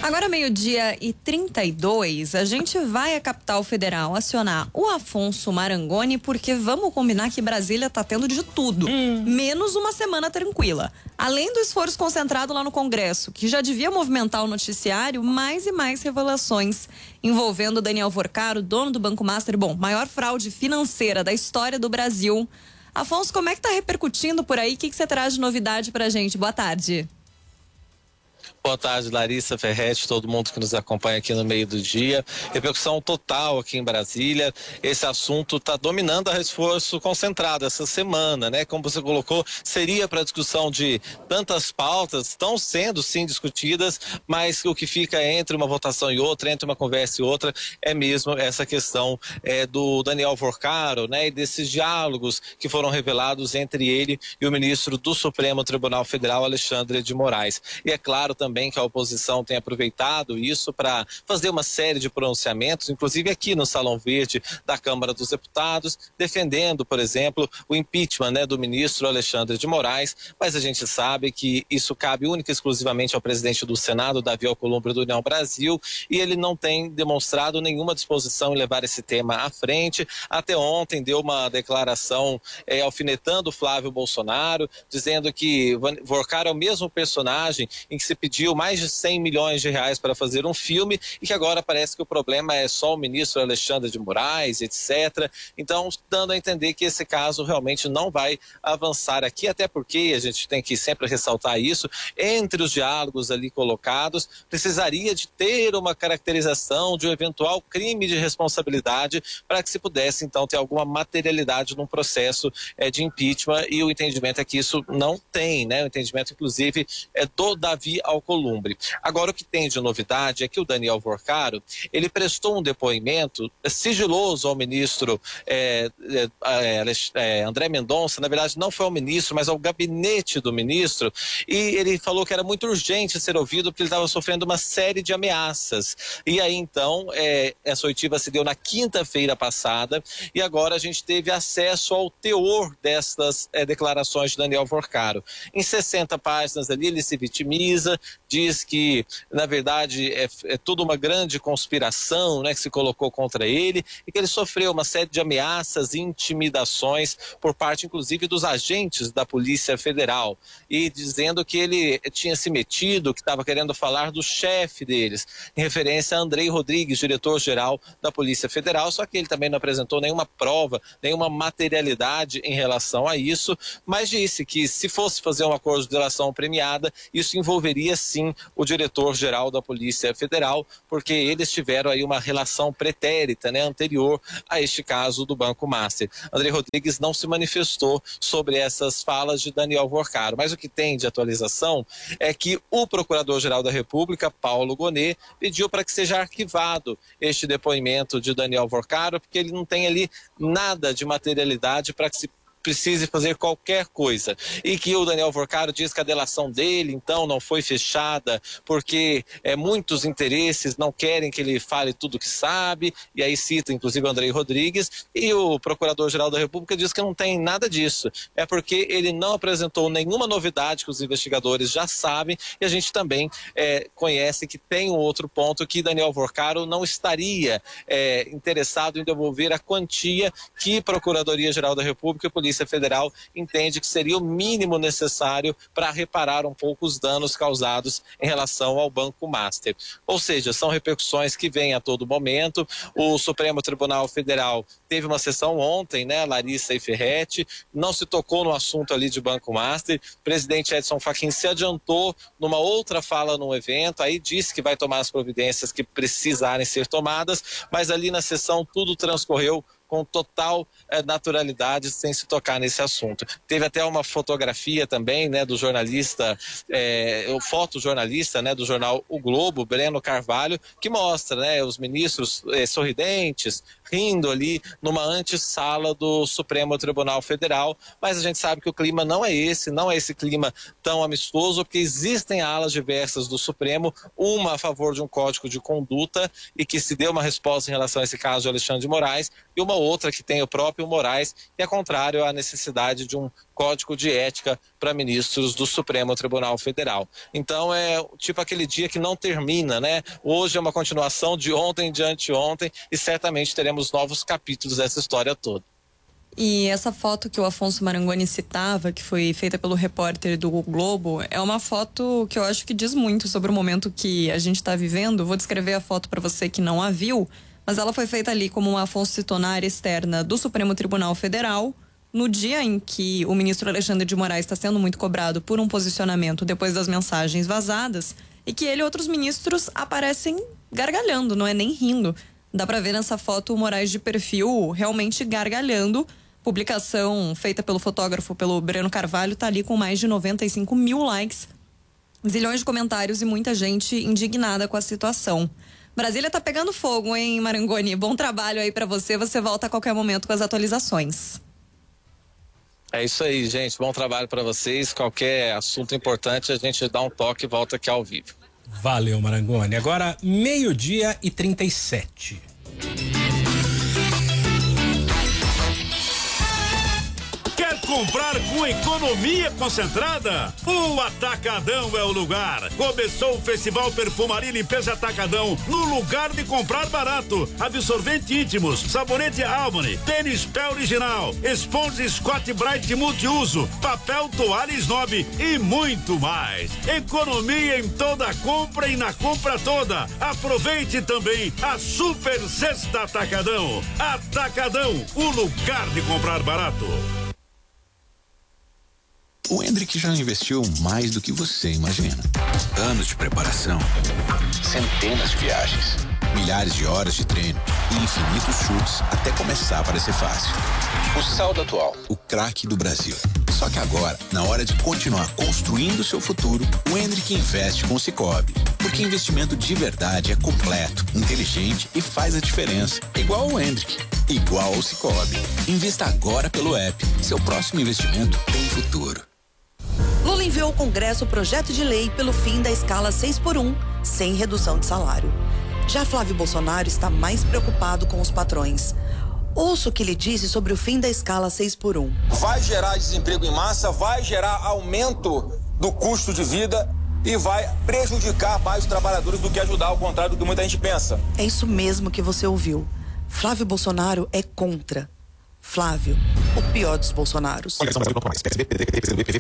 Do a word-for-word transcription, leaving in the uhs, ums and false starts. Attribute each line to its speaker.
Speaker 1: Agora, meio-dia e trinta e dois, a gente vai à capital federal acionar o Afonso Marangoni, porque vamos combinar que Brasília tá tendo de tudo, hum. menos uma semana tranquila. Além do esforço concentrado lá no Congresso, que já devia movimentar o noticiário, mais e mais revelações envolvendo Daniel Vorcaro, dono do Banco Master, bom, maior fraude financeira da história do Brasil. Afonso, como é que tá repercutindo por aí? O que, que você traz de novidade pra gente? Boa tarde.
Speaker 2: Boa tarde, Larissa, Ferretti, todo mundo que nos acompanha aqui no meio do dia. Repercussão total aqui em Brasília. Esse assunto está dominando a esforço concentrado essa semana, né? Como você colocou, seria para discussão de tantas pautas, estão sendo sim discutidas, mas o que fica entre uma votação e outra, entre uma conversa e outra, é mesmo essa questão é, do Daniel Vorcaro, né? E desses diálogos que foram revelados entre ele e o ministro do Supremo Tribunal Federal, Alexandre de Moraes. E é claro também também que a oposição tem aproveitado isso para fazer uma série de pronunciamentos, inclusive aqui no Salão Verde da Câmara dos Deputados, defendendo, por exemplo, o impeachment, né, do ministro Alexandre de Moraes, mas a gente sabe que isso cabe única e exclusivamente ao presidente do Senado, Davi Alcolumbre, do União Brasil, e ele não tem demonstrado nenhuma disposição em levar esse tema à frente. Até ontem deu uma declaração é, alfinetando Flávio Bolsonaro, dizendo que Vorcaro é o mesmo personagem em que se pediu mais de cem milhões de reais para fazer um filme e que agora parece que o problema é só o ministro Alexandre de Moraes, etcétera. Então, dando a entender que esse caso realmente não vai avançar aqui, até porque a gente tem que sempre ressaltar isso, entre os diálogos ali colocados, precisaria de ter uma caracterização de um eventual crime de responsabilidade para que se pudesse, então, ter alguma materialidade num processo é, de impeachment, e o entendimento é que isso não tem, né? O entendimento, inclusive, é do Davi Alcolumbre. Agora, o que tem de novidade é que o Daniel Vorcaro, ele prestou um depoimento sigiloso ao ministro é, é, é, André Mendonça. Na verdade, não foi ao ministro, mas ao gabinete do ministro, e ele falou que era muito urgente ser ouvido porque ele estava sofrendo uma série de ameaças. E aí, então, é, essa oitiva se deu na quinta-feira passada, e agora a gente teve acesso ao teor destas é, declarações de Daniel Vorcaro. Em sessenta páginas ali, ele se vitimiza, diz que, na verdade, é, é tudo uma grande conspiração, né, que se colocou contra ele, e que ele sofreu uma série de ameaças e intimidações por parte, inclusive, dos agentes da Polícia Federal, e dizendo que ele tinha se metido, que estava querendo falar do chefe deles, em referência a Andrei Rodrigues, diretor-geral da Polícia Federal, só que ele também não apresentou nenhuma prova, nenhuma materialidade em relação a isso, mas disse que se fosse fazer um acordo de delação premiada, isso envolveria sim o diretor-geral da Polícia Federal, porque eles tiveram aí uma relação pretérita, né, anterior a este caso do Banco Master. André Rodrigues não se manifestou sobre essas falas de Daniel Vorcaro, mas o que tem de atualização é que o Procurador-Geral da República, Paulo Gonet, pediu para que seja arquivado este depoimento de Daniel Vorcaro, porque ele não tem ali nada de materialidade para que se precise fazer qualquer coisa, e que o Daniel Vorcaro diz que a delação dele então não foi fechada porque é, muitos interesses não querem que ele fale tudo que sabe, e aí cita inclusive o Andrei Rodrigues, e o Procurador-Geral da República diz que não tem nada disso, é porque ele não apresentou nenhuma novidade que os investigadores já sabem, e a gente também é, conhece que tem um outro ponto, que Daniel Vorcaro não estaria é, interessado em devolver a quantia que Procuradoria-Geral da República e a Polícia Federal entende que seria o mínimo necessário para reparar um pouco os danos causados em relação ao Banco Master. Ou seja, são repercussões que vêm a todo momento. O Supremo Tribunal Federal teve uma sessão ontem, né, Larissa e Ferretti, não se tocou no assunto ali de Banco Master. O presidente Edson Fachin se adiantou numa outra fala num evento, aí disse que vai tomar as providências que precisarem ser tomadas, mas ali na sessão tudo transcorreu com total eh, naturalidade, sem se tocar nesse assunto. Teve até uma fotografia também, né, do jornalista, eh, o fotojornalista, né, do jornal O Globo, Breno Carvalho, que mostra, né, os ministros eh, sorridentes, rindo ali numa antessala do Supremo Tribunal Federal, mas a gente sabe que o clima não é esse, não é esse clima tão amistoso, porque existem alas diversas do Supremo, uma a favor de um código de conduta e que se deu uma resposta em relação a esse caso de Alexandre de Moraes, e uma outra que tem o próprio Moraes, e é contrário à necessidade de um código de ética para ministros do Supremo Tribunal Federal. Então é tipo aquele dia que não termina, né? Hoje é uma continuação de ontem, de anteontem, e certamente teremos novos capítulos dessa história toda.
Speaker 1: E essa foto que o Afonso Marangoni citava, que foi feita pelo repórter do Globo, é uma foto que eu acho que diz muito sobre o momento que a gente está vivendo. Vou descrever a foto para você que não a viu, mas ela foi feita ali como uma Afonso citou na área externa do Supremo Tribunal Federal, no dia em que o ministro Alexandre de Moraes está sendo muito cobrado por um posicionamento depois das mensagens vazadas, e que ele e outros ministros aparecem gargalhando, não é nem rindo. Dá pra ver nessa foto o Moraes de perfil realmente gargalhando. Publicação feita pelo fotógrafo, pelo Breno Carvalho, tá ali com mais de noventa e cinco mil likes, zilhões de comentários e muita gente indignada com a situação. Brasília tá pegando fogo, hein, Marangoni? Bom trabalho aí pra você. Você volta a qualquer momento com as atualizações.
Speaker 2: É isso aí, gente. Bom trabalho para vocês. Qualquer assunto importante, a gente dá um toque e volta aqui ao vivo.
Speaker 3: Valeu, Marangoni. Agora, meio-dia e trinta e sete.
Speaker 4: Quer comprar com economia concentrada? O Atacadão é o lugar. Começou o Festival Perfumaria e Limpeza Atacadão no lugar de comprar barato. Absorvente íntimos, sabonete Albany, tênis pé original, esponja Scott Bright multiuso, papel toalha Snob e muito mais. Economia em toda compra e na compra toda. Aproveite também a Super Sexta Atacadão. Atacadão, o lugar de comprar barato.
Speaker 5: O Hendrick já investiu mais do que você imagina. Anos de preparação, centenas de viagens, milhares de horas de treino e infinitos chutes até começar a parecer fácil. O saldo atual, o craque do Brasil. Só que agora, na hora de continuar construindo o seu futuro, o Hendrick investe com o Sicoob. Porque investimento de verdade é completo, inteligente e faz a diferença. Igual ao Hendrick, igual ao Sicoob. Invista agora pelo app. Seu próximo investimento tem futuro.
Speaker 6: Lula enviou ao Congresso o projeto de lei pelo fim da escala seis por um, sem redução de salário. Já Flávio Bolsonaro está mais preocupado com os patrões. Ouça o que ele disse sobre o fim da escala seis por um.
Speaker 7: Vai gerar desemprego em massa, vai gerar aumento do custo de vida e vai prejudicar mais os trabalhadores do que ajudar, ao contrário do que muita gente pensa.
Speaker 6: É isso mesmo que você ouviu. Flávio Bolsonaro é contra. Flávio, o pior dos Bolsonaros.